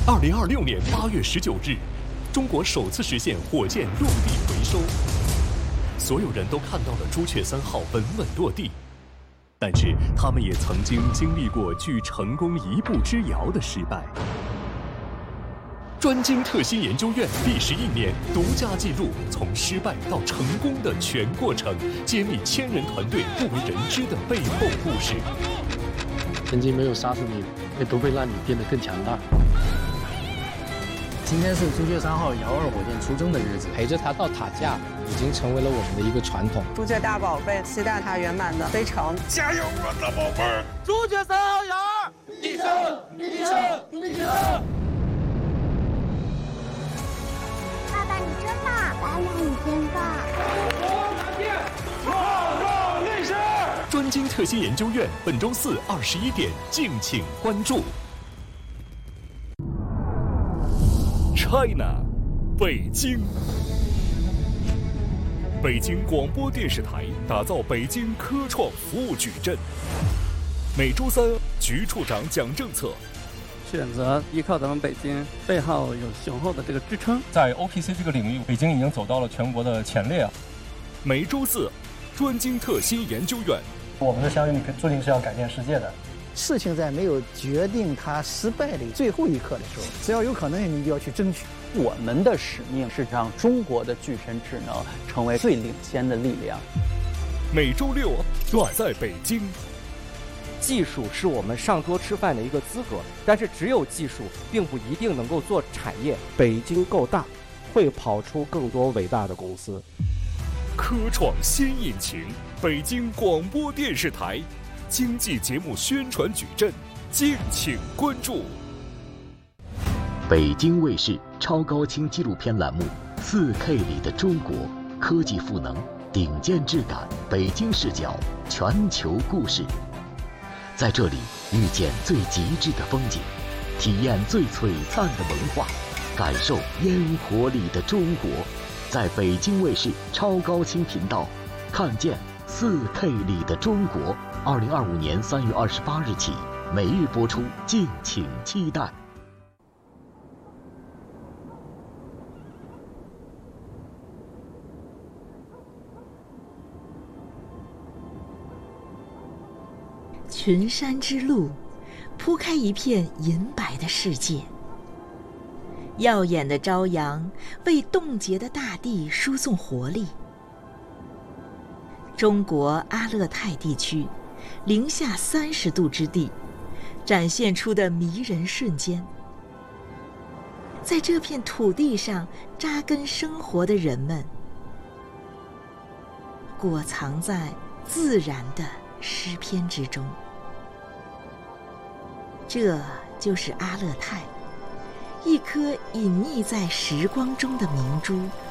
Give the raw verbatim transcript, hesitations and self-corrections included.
二零二六年八月十九日，中国首次实现火箭落地回收。所有人都看到了朱雀三号稳稳落地，但是他们也曾经经历过距成功一步之遥的失败。专精特新研究院历时一年，独家记录从失败到成功的全过程，揭秘千人团队不为人知的背后故事。 曾经没有杀死你，也不会让你变得更强大。 今天是朱雀三号遥二火箭出征的日子， 陪着它到塔架已经成为了我们的一个传统。 朱雀大宝贝，期待它圆满的飞成。 加油，我的宝贝儿！ 朱雀三号遥二， 立正，立正，立正！ 爸爸你真棒，爸爸你真棒！ 中国蓝电，创造历史。 专精特新研究院本周四二十一点，敬请关注。China， 北京。北京广播电视台打造北京科创服务矩阵。每周三，局处长讲政策。 选择依靠咱们北京背后有雄厚的这个支撑， 在 O P C 这个领域，北京已经走到了全国的前列啊。 每周四，专精特新研究院。 我们的相遇注定是要改变世界的。 事情在没有决定它失败的最后一刻的时候，只要有可能，你就要去争取。 我们的使命是让中国的具身智能成为最领先的力量。 每周六，我在北京。 技术是我们上桌吃饭的一个资格，但是只有技术并不一定能够做产业。 北京够大，会跑出更多伟大的公司。 科创新引擎，北京广播电视台经济节目宣传矩阵，敬请关注。 北京卫视超高清纪录片栏目 四K 里的中国，科技赋能，顶尖质感，北京视角，全球故事。在这里遇见最极致的风景，体验最璀璨的文化，感受烟火里的中国。在北京卫视超高清频道，看见 四K 里的中国。二零二五年三月二十八日起，每日播出，敬请期待。 群山之路，铺开一片银白的世界。耀眼的朝阳为冻结的大地输送活力。中国阿勒泰地区，零下三十度之地，展现出的迷人瞬间。在这片土地上扎根生活的人们，裹藏在自然的诗篇之中。这就是阿勒泰，一颗隐匿在时光中的明珠。